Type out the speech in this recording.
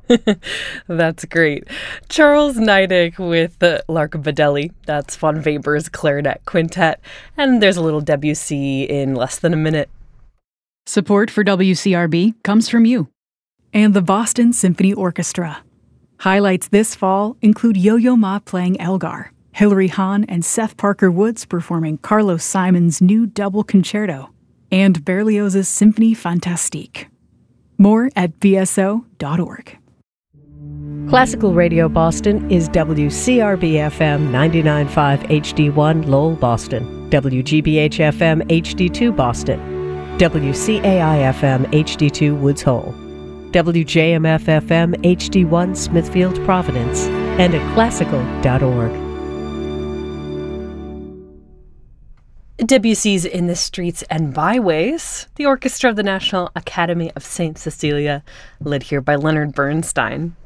That's great. Charles Niedek with Lark Badelli. That's Von Weber's Clarinet Quintet. And there's a little Debussy in less than a minute. Support for WCRB comes from you and the Boston Symphony Orchestra. Highlights this fall include Yo-Yo Ma playing Elgar, Hilary Hahn and Seth Parker Woods performing Carlos Simon's new double concerto, and Berlioz's Symphonie Fantastique. More at bso.org. Classical Radio Boston is WCRB-FM 99.5 HD1 Lowell, Boston, WGBH-FM HD2 Boston, WCAI-FM HD2 Woods Hole, WJMF-FM HD1 Smithfield, Providence, and at classical.org. Debussy's In the Streets and Byways, the orchestra of the National Academy of St. Cecilia, led here by Leonard Bernstein.